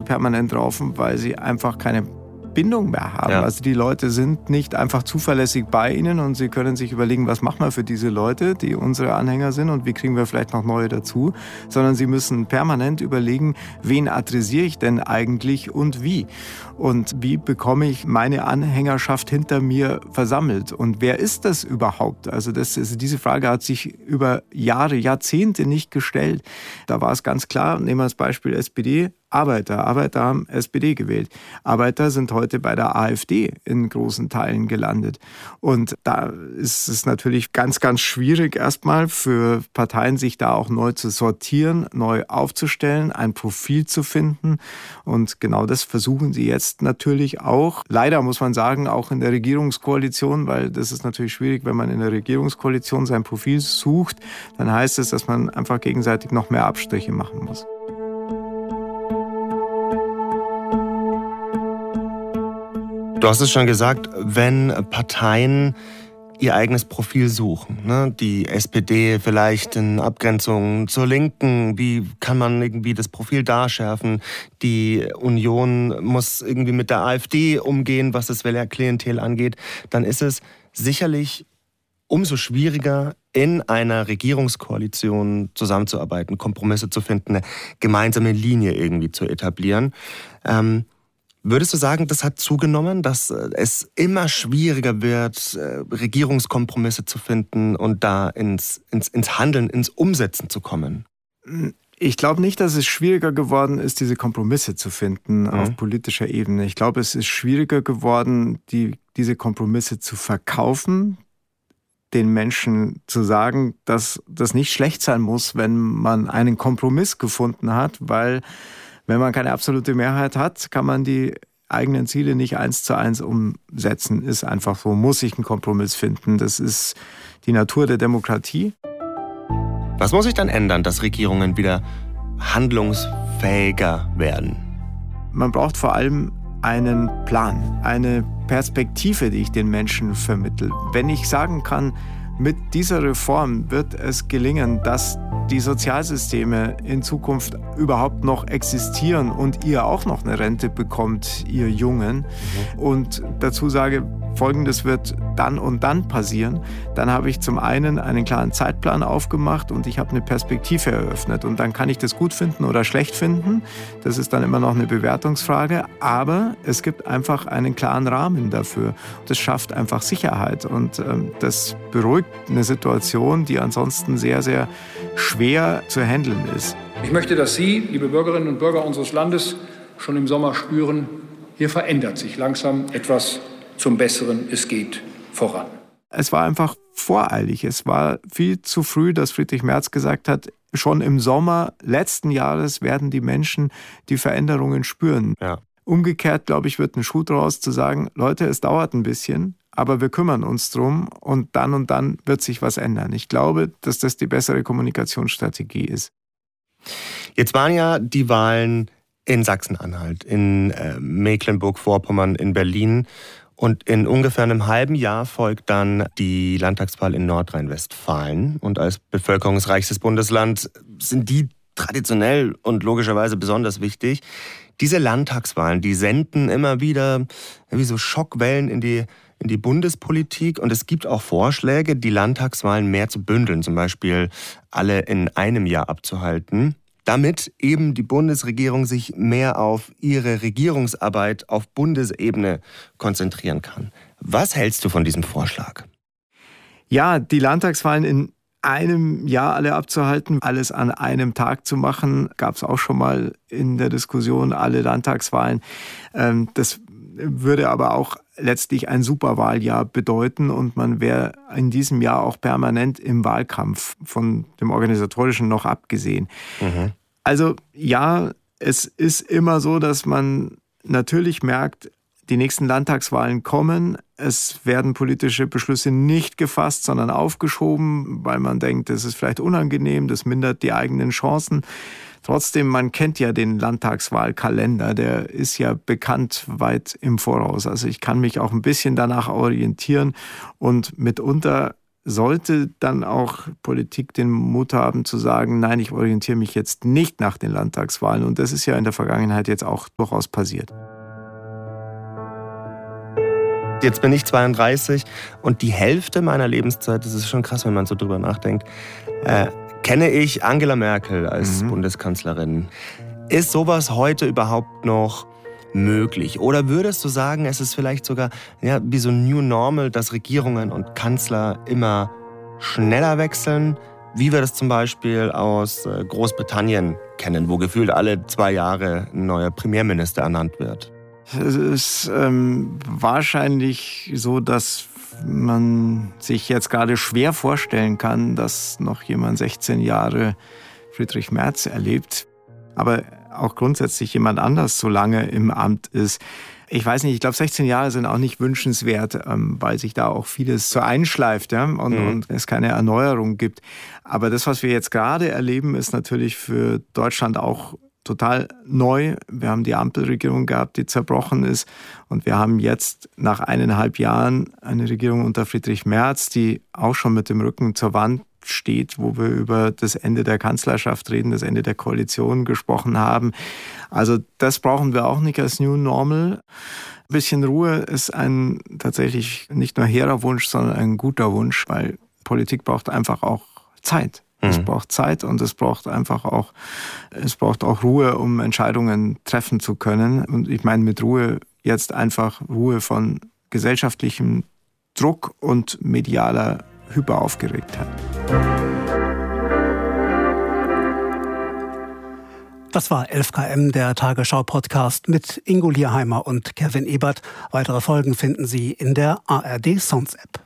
permanent raufen, weil sie einfach keine Bindung mehr haben. Ja. Also die Leute sind nicht einfach zuverlässig bei ihnen und sie können sich überlegen, was machen wir für diese Leute, die unsere Anhänger sind und wie kriegen wir vielleicht noch neue dazu, sondern sie müssen permanent überlegen, wen adressiere ich denn eigentlich und wie. Und wie bekomme ich meine Anhängerschaft hinter mir versammelt und wer ist das überhaupt? Also diese Frage hat sich über Jahre, Jahrzehnte nicht gestellt. Da war es ganz klar, nehmen wir das Beispiel SPD, Arbeiter haben SPD gewählt. Arbeiter sind heute bei der AfD in großen Teilen gelandet. Und da ist es natürlich ganz, ganz schwierig erstmal für Parteien, sich da auch neu zu sortieren, neu aufzustellen, ein Profil zu finden. Und genau das versuchen sie jetzt natürlich auch. Leider muss man sagen, auch in der Regierungskoalition, weil das ist natürlich schwierig, wenn man in der Regierungskoalition sein Profil sucht, dann heißt es, dass man einfach gegenseitig noch mehr Abstriche machen muss. Du hast es schon gesagt, wenn Parteien ihr eigenes Profil suchen, ne? Die SPD vielleicht in Abgrenzung zur Linken, wie kann man irgendwie das Profil da schärfen? Die Union muss irgendwie mit der AfD umgehen, was das Wählerklientel angeht. Dann ist es sicherlich umso schwieriger, in einer Regierungskoalition zusammenzuarbeiten, Kompromisse zu finden, eine gemeinsame Linie irgendwie zu etablieren. Würdest du sagen, das hat zugenommen, dass es immer schwieriger wird, Regierungskompromisse zu finden und da ins Handeln, ins Umsetzen zu kommen? Ich glaube nicht, dass es schwieriger geworden ist, diese Kompromisse zu finden auf politischer Ebene. Ich glaube, es ist schwieriger geworden, diese Kompromisse zu verkaufen, den Menschen zu sagen, dass das nicht schlecht sein muss, wenn man einen Kompromiss gefunden hat, weil wenn man keine absolute Mehrheit hat, kann man die eigenen Ziele nicht 1:1 umsetzen. Ist einfach so, muss ich einen Kompromiss finden. Das ist die Natur der Demokratie. Was muss sich dann ändern, dass Regierungen wieder handlungsfähiger werden? Man braucht vor allem einen Plan, eine Perspektive, die ich den Menschen vermittle. Wenn ich sagen kann, mit dieser Reform wird es gelingen, dass die Sozialsysteme in Zukunft überhaupt noch existieren und ihr auch noch eine Rente bekommt, ihr Jungen. Und dazu sage, Folgendes wird dann und dann passieren. Dann habe ich zum einen einen klaren Zeitplan aufgemacht und ich habe eine Perspektive eröffnet. Und dann kann ich das gut finden oder schlecht finden. Das ist dann immer noch eine Bewertungsfrage. Aber es gibt einfach einen klaren Rahmen dafür. Das schafft einfach Sicherheit und das beruhigt eine Situation, die ansonsten sehr, sehr schwer zu handeln ist. Ich möchte, dass Sie, liebe Bürgerinnen und Bürger unseres Landes, schon im Sommer spüren, hier verändert sich langsam etwas zum Besseren. Es geht voran. Es war einfach voreilig. Es war viel zu früh, dass Friedrich Merz gesagt hat, schon im Sommer letzten Jahres werden die Menschen die Veränderungen spüren. Ja. Umgekehrt, glaube ich, wird ein Schuh draus zu sagen, Leute, es dauert ein bisschen, aber wir kümmern uns drum und dann wird sich was ändern. Ich glaube, dass das die bessere Kommunikationsstrategie ist. Jetzt waren ja die Wahlen in Sachsen-Anhalt, in Mecklenburg-Vorpommern, in Berlin. Und in ungefähr einem halben Jahr folgt dann die Landtagswahl in Nordrhein-Westfalen. Und als bevölkerungsreichstes Bundesland sind die traditionell und logischerweise besonders wichtig. Diese Landtagswahlen, die senden immer wieder wie so Schockwellen in die Bundespolitik. Und es gibt auch Vorschläge, die Landtagswahlen mehr zu bündeln, zum Beispiel alle in einem Jahr abzuhalten, damit eben die Bundesregierung sich mehr auf ihre Regierungsarbeit auf Bundesebene konzentrieren kann. Was hältst du von diesem Vorschlag? Ja, die Landtagswahlen in einem Jahr alle abzuhalten, alles an einem Tag zu machen, gab es auch schon mal in der Diskussion, alle Landtagswahlen. Das würde aber auch letztlich ein Superwahljahr bedeuten und man wäre in diesem Jahr auch permanent im Wahlkampf, von dem Organisatorischen noch abgesehen. Also ja, es ist immer so, dass man natürlich merkt, die nächsten Landtagswahlen kommen. Es werden politische Beschlüsse nicht gefasst, sondern aufgeschoben, weil man denkt, das ist vielleicht unangenehm, das mindert die eigenen Chancen. Trotzdem, man kennt ja den Landtagswahlkalender, der ist ja bekannt weit im Voraus. Also ich kann mich auch ein bisschen danach orientieren und mitunter sollte dann auch Politik den Mut haben zu sagen, nein, ich orientiere mich jetzt nicht nach den Landtagswahlen. Und das ist ja in der Vergangenheit jetzt auch durchaus passiert. Jetzt bin ich 32 und die Hälfte meiner Lebenszeit, das ist schon krass, wenn man so drüber nachdenkt, kenne ich Angela Merkel als Bundeskanzlerin. Ist sowas heute überhaupt noch möglich? Oder würdest du sagen, es ist vielleicht sogar wie so ein New Normal, dass Regierungen und Kanzler immer schneller wechseln, wie wir das zum Beispiel aus Großbritannien kennen, wo gefühlt alle 2 Jahre ein neuer Premierminister ernannt wird? Es ist wahrscheinlich so, dass man sich jetzt gerade schwer vorstellen kann, dass noch jemand 16 Jahre Friedrich Merz erlebt. Aber auch grundsätzlich jemand anders so lange im Amt ist. Ich weiß nicht, ich glaube 16 Jahre sind auch nicht wünschenswert, weil sich da auch vieles so einschleift und es keine Erneuerung gibt. Aber das, was wir jetzt gerade erleben, ist natürlich für Deutschland auch total neu. Wir haben die Ampelregierung gehabt, die zerbrochen ist. Und wir haben jetzt nach 1,5 Jahren eine Regierung unter Friedrich Merz, die auch schon mit dem Rücken zur Wand steht, wo wir über das Ende der Kanzlerschaft reden, das Ende der Koalition gesprochen haben. Also das brauchen wir auch nicht als New Normal. Ein bisschen Ruhe ist ein tatsächlich nicht nur hehrer Wunsch, sondern ein guter Wunsch, weil Politik braucht einfach auch Zeit. Es braucht Zeit und es braucht auch Ruhe, um Entscheidungen treffen zu können. Und ich meine mit Ruhe jetzt einfach Ruhe von gesellschaftlichem Druck und medialer Hyperaufgeregtheit. Das war 11KM, der Tagesschau-Podcast mit Ingo Lierheimer und Kevin Ebert. Weitere Folgen finden Sie in der ARD Sounds App.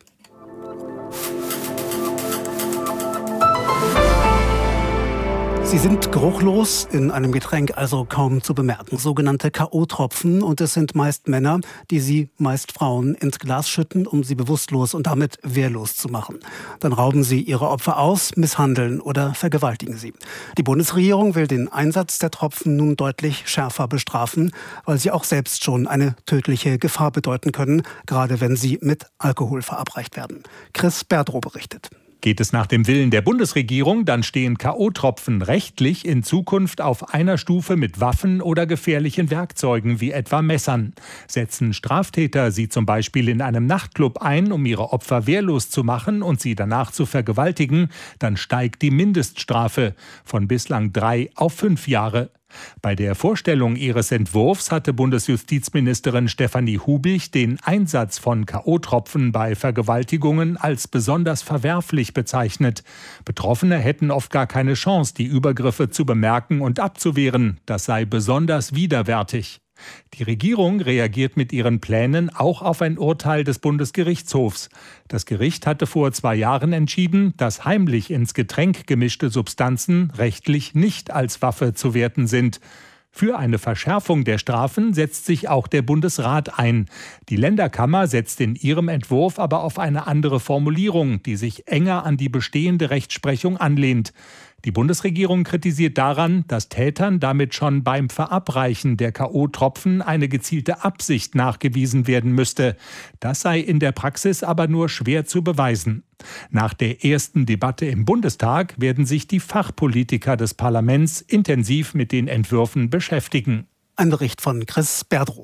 Sie sind geruchlos, in einem Getränk also kaum zu bemerken. Sogenannte K.O.-Tropfen, und es sind meist Männer, die sie, meist Frauen, ins Glas schütten, um sie bewusstlos und damit wehrlos zu machen. Dann rauben sie ihre Opfer aus, misshandeln oder vergewaltigen sie. Die Bundesregierung will den Einsatz der Tropfen nun deutlich schärfer bestrafen, weil sie auch selbst schon eine tödliche Gefahr bedeuten können, gerade wenn sie mit Alkohol verabreicht werden. Chris Berdrow berichtet. Geht es nach dem Willen der Bundesregierung, dann stehen K.O.-Tropfen rechtlich in Zukunft auf einer Stufe mit Waffen oder gefährlichen Werkzeugen wie etwa Messern. Setzen Straftäter sie zum Beispiel in einem Nachtclub ein, um ihre Opfer wehrlos zu machen und sie danach zu vergewaltigen, dann steigt die Mindeststrafe von bislang 3 auf 5 Jahre. Bei der Vorstellung ihres Entwurfs hatte Bundesjustizministerin Stefanie Hubig den Einsatz von K.O.-Tropfen bei Vergewaltigungen als besonders verwerflich bezeichnet. Betroffene hätten oft gar keine Chance, die Übergriffe zu bemerken und abzuwehren. Das sei besonders widerwärtig. Die Regierung reagiert mit ihren Plänen auch auf ein Urteil des Bundesgerichtshofs. Das Gericht hatte vor 2 Jahren entschieden, dass heimlich ins Getränk gemischte Substanzen rechtlich nicht als Waffe zu werten sind. Für eine Verschärfung der Strafen setzt sich auch der Bundesrat ein. Die Länderkammer setzt in ihrem Entwurf aber auf eine andere Formulierung, die sich enger an die bestehende Rechtsprechung anlehnt. Die Bundesregierung kritisiert daran, dass Tätern damit schon beim Verabreichen der K.O.-Tropfen eine gezielte Absicht nachgewiesen werden müsste. Das sei in der Praxis aber nur schwer zu beweisen. Nach der ersten Debatte im Bundestag werden sich die Fachpolitiker des Parlaments intensiv mit den Entwürfen beschäftigen. Ein Bericht von Chris Berdrow.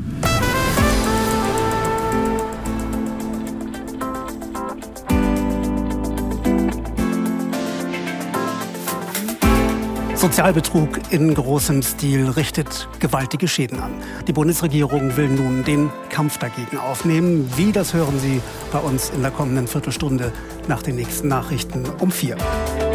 Sozialbetrug in großem Stil richtet gewaltige Schäden an. Die Bundesregierung will nun den Kampf dagegen aufnehmen. Wie, das hören Sie bei uns in der kommenden Viertelstunde nach den nächsten Nachrichten um 4.